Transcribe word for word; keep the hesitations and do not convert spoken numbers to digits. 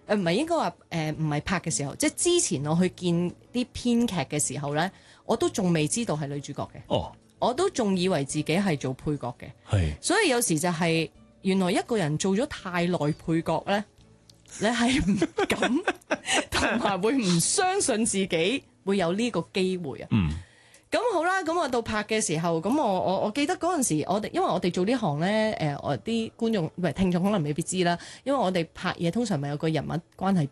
誒唔係應該話誒唔係拍嘅時候，即係之前我去見啲編劇嘅時候咧，我都仲未知道係女主角嘅。 哦， 我都仲以為自己係做配角嘅。 係， 所以有時就係、原來一個人做咗太耐配角咧，你係唔敢同埋會唔相信自己會有呢個機會啊。 嗯。 咁好啦，咁我到拍嘅時候，咁我我我記得嗰陣時，我哋因為我哋做呢行咧，誒、呃、我啲觀眾唔係聽眾可能未必知啦，因為我哋拍嘢通常咪有個人物關係